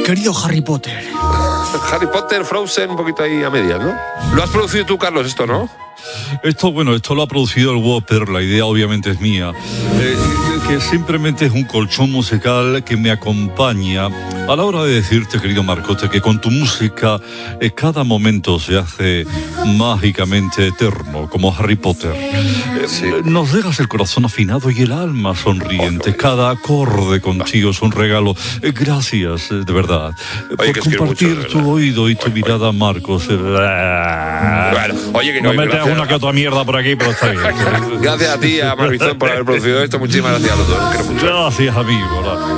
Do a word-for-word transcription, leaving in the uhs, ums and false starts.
Querido Harry Potter. Harry Potter, Frozen, un poquito ahí a medias, ¿no? Lo has producido tú, Carlos, esto, ¿no? Esto, bueno, esto lo ha producido el Whopper, la idea obviamente es mía, eh, que simplemente es un colchón musical que me acompaña a la hora de decirte, querido Marcote, que con tu música eh, cada momento se hace mágicamente eterno, como Harry Potter. Eh, Sí. Nos dejas el corazón afinado y el alma sonriente. Cada acorde contigo es un regalo. Eh, Gracias, eh, de verdad, eh, Oye, que por os quiero mucho, compartir de tu verdad. oído y tu Oye, mirada, Marcos. Eh, Bueno, oye, que No oye, metes gracias. una que otra mierda por aquí, pero está bien. Gracias a ti, a Maravizón, por haber producido esto. Muchísimas gracias a los dos. Os quiero mucho. Gracias, amigo.